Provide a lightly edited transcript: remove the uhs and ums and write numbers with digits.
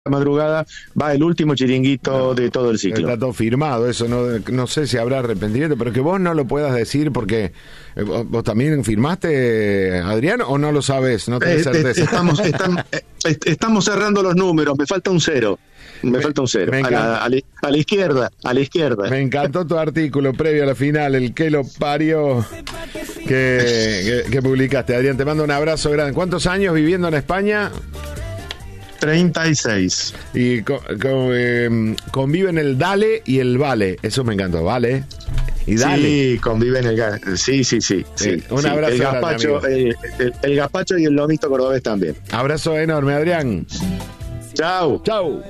madrugada va el último chiringuito de todo el ciclo. Está todo firmado, eso no sé si habrá arrepentimiento, pero que vos no lo puedas decir porque vos también firmaste, Adrián, o no lo sabes, no tenés certeza. Estamos cerrando los números, me falta un cero. A la izquierda. Me encantó tu artículo previo a la final, el que lo parió, que publicaste. Adrián, te mando un abrazo grande. ¿Cuántos años viviendo en España? 36. Y conviven el dale y el vale. Eso me encantó, vale. Y dale. Sí, conviven Sí. Un abrazo. El gazpacho y el lomito cordobés también. Abrazo enorme, Adrián. Chau.